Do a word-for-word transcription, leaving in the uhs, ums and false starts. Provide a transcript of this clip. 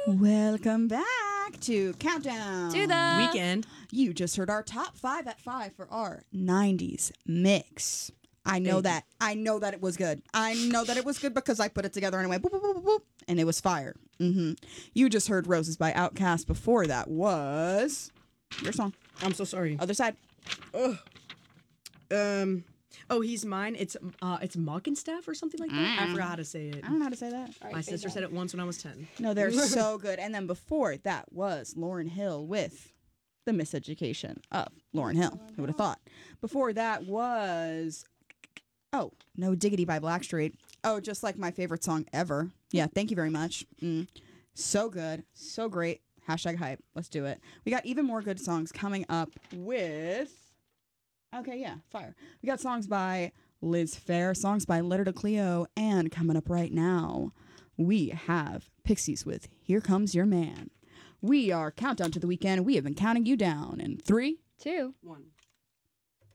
Welcome back to Countdown To the Weekend. You just heard our top five at five for our nineties mix. I know Hey. that. I know that it was good. I know that it was good because I put it together and I went boop, boop, boop, boop, boop, and it was fire. Mm-hmm. You just heard Roses by Outkast. Before that was your song. I'm so sorry. Other side. Ugh. Um. Oh, he's mine. It's uh, it's Mockenstaff or something like that. I forgot how to say it. I don't know how to say that. My sister said it once when I was ten. No, they're so good. And then before that was Lauryn Hill with The Miseducation of Lauryn Hill. Who would have thought? Before that was, oh, No Diggity by Blackstreet. Oh, just like my favorite song ever. Yeah, thank you very much. Mm. So good. So great. Hashtag hype. Let's do it. We got even more good songs coming up with, okay, yeah, fire. We got songs by Liz Phair, songs by Letter to Cleo, and coming up right now, we have Pixies with Here Comes Your Man. We are Countdown to the Weekend. We have been counting you down in three, two. One.